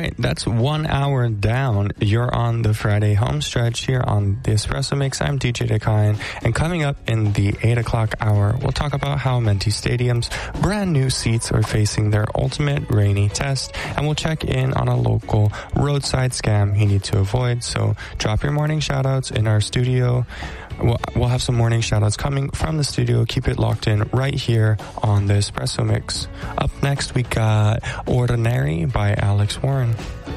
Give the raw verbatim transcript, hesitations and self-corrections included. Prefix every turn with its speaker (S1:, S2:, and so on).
S1: right, that's one hour down. You're on the Friday home stretch here on the Espresso Mix. I'm D J Dekayan, and coming up in the eight o'clock hour, we'll talk about how Menti Stadium's brand new seats are facing their ultimate rainy test, and we'll check in on a local roadside scam you need to avoid. So drop your morning shoutouts in our studio. We'll, we'll have some morning shoutouts coming from the studio. Keep it locked in right here on the Espresso Mix. Up next, we got Ordinary by Alex Warren.